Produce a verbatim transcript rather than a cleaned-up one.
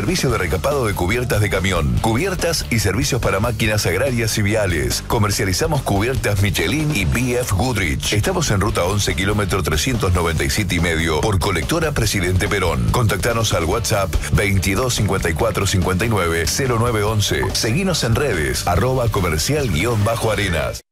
servicio de recapado de cubiertas de camión, cubiertas y servicios para máquinas agrarias y viales. Comercializamos cubiertas Michelin y B F Goodrich. Estamos en ruta once, kilómetro trescientos noventa y siete y medio, por colectora Presidente Perón. Contactanos al WhatsApp veintidós cincuenta y cuatro cincuenta y nueve cero nueve once. Seguinos en redes, arroba comercial guión bajo arenas.